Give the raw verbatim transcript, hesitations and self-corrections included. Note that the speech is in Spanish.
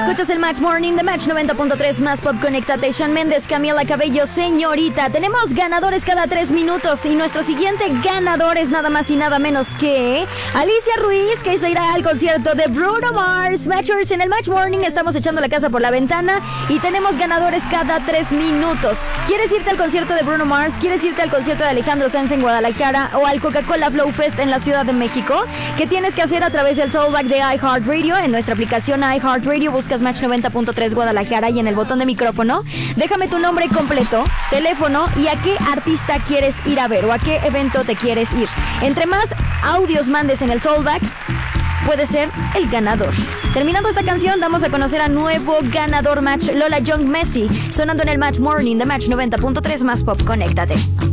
Escuchas el Match Morning de Match noventa punto tres más Pop. Conéctate. Shawn Mendes, Camila Cabello, señorita. Tenemos ganadores cada tres minutos y nuestro siguiente ganador es nada más y nada menos que Alicia Ruiz, que se irá al concierto de Bruno Mars. Matchers, en el Match Morning estamos echando la casa por la ventana y tenemos ganadores cada tres minutos. ¿Quieres irte al concierto de Bruno Mars? ¿Quieres irte al concierto de Alejandro Sanz en Guadalajara o al Coca-Cola Flow Fest en la Ciudad de México? ¿Qué tienes que hacer a través del Tollback de iHeartRadio? En nuestra aplicación iHeartRadio buscas Match noventa punto tres Guadalajara y en el botón de micrófono déjame tu nombre completo, teléfono y a qué artista quieres ir a ver o a qué evento te quieres ir. Entre más audios mandes en el Tollback, puede ser el ganador. Terminando esta canción, damos a conocer a nuevo ganador Match, Lola Young Messi, sonando en el Match Morning de Match noventa punto tres más Pop. Conéctate.